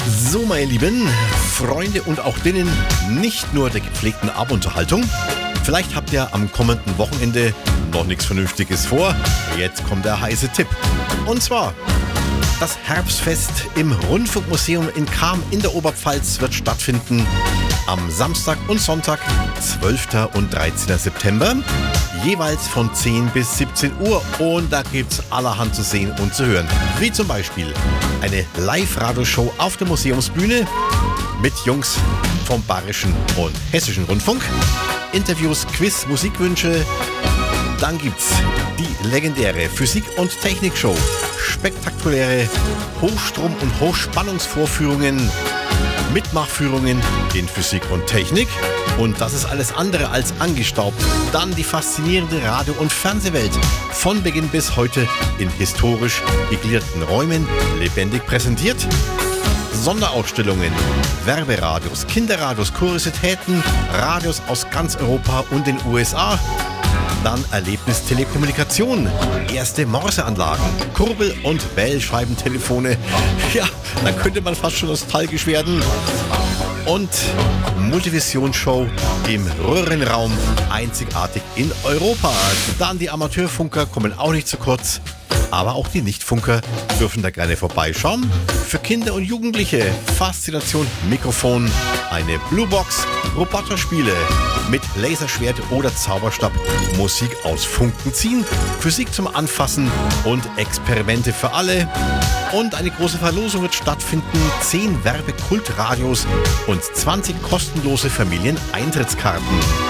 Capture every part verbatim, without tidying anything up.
So, meine Lieben Freunde und auch denen nicht nur der gepflegten Abendunterhaltung. Vielleicht habt ihr am kommenden Wochenende noch nichts Vernünftiges vor. Jetzt kommt der heiße Tipp. Und zwar, das Herbstfest im Rundfunkmuseum in Cham in der Oberpfalz wird stattfinden am Samstag und Sonntag, zwölften und dreizehnten September, jeweils von zehn bis siebzehn Uhr. Und da gibt's allerhand zu sehen und zu hören. Wie zum Beispiel eine Live-Radioshow auf der Museumsbühne mit Jungs vom Bayerischen und Hessischen Rundfunk, Interviews, Quiz, Musikwünsche. Dann gibt's die legendäre Physik- und Technikshow, spektakuläre Hochstrom- und Hochspannungsvorführungen, Mitmachführungen in Physik und Technik. Und das ist alles andere als angestaubt. Dann die faszinierende Radio- und Fernsehwelt. Von Beginn bis heute in historisch gegliederten Räumen lebendig präsentiert. Sonderaussstellungen, Werberadios, Kinderradios, Kuriositäten, Radios aus ganz Europa und den U S A. Dann Erlebnistelekommunikation, erste Morseanlagen, Kurbel- und Wählscheibentelefone. Ja, da könnte man fast schon nostalgisch werden. Und Multivision-Show im Röhrenraum, einzigartig in Europa. Dann die Amateurfunker kommen auch nicht zu kurz. Aber auch die Nichtfunker dürfen da gerne vorbeischauen. Für Kinder und Jugendliche Faszination Mikrofon, eine Bluebox, Roboterspiele mit Laserschwert oder Zauberstab, Musik aus Funken ziehen, Physik zum Anfassen und Experimente für alle. Und eine große Verlosung wird stattfinden. zehn Werbekultradios und zwanzig kostenlose Familieneintrittskarten.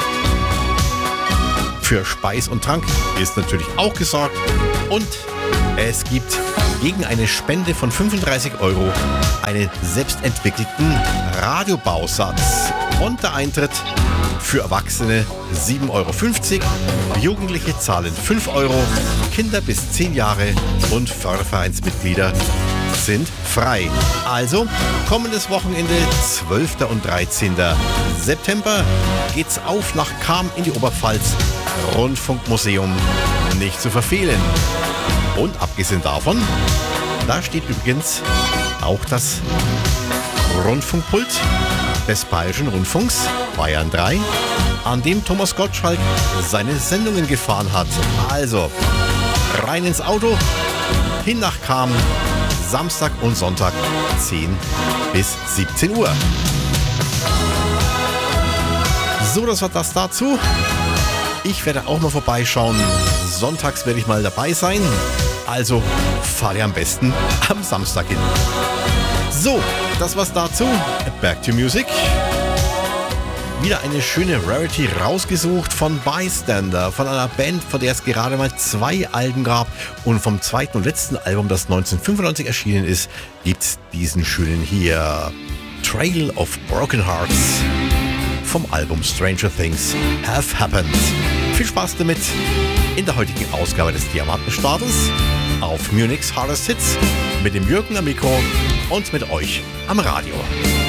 Für Speis und Trank ist natürlich auch gesorgt. Und es gibt gegen eine Spende von fünfunddreißig Euro einen selbstentwickelten Radiobausatz. Und der Eintritt für Erwachsene sieben Euro fünfzig, Jugendliche zahlen fünf Euro, Kinder bis zehn Jahre und Fördervereinsmitglieder sind frei. Also kommendes Wochenende, zwölften und dreizehnten September, geht's auf nach Cham in die Oberpfalz. Rundfunkmuseum nicht zu verfehlen. Und abgesehen davon, da steht übrigens auch das Rundfunkpult des Bayerischen Rundfunks Bayern drei, an dem Thomas Gottschalk seine Sendungen gefahren hat. Also rein ins Auto, hin nach Cham, Samstag und Sonntag zehn bis siebzehn Uhr. So, das war das dazu. Ich werde auch mal vorbeischauen. Sonntags werde ich mal dabei sein. Also fahre am besten am Samstag hin. So, das war's dazu. Back to Music. Wieder eine schöne Rarity rausgesucht von Bystander, von einer Band, von der es gerade mal zwei Alben gab. Und vom zweiten und letzten Album, das neunzehnhundertfünfundneunzig erschienen ist, gibt's diesen schönen hier. Trail of Broken Hearts vom Album Stranger Things Have Happened. Viel Spaß damit in der heutigen Ausgabe des Diamantenstarters auf Munich's Hardest Hits mit dem Jürgen am Mikro und mit euch am Radio.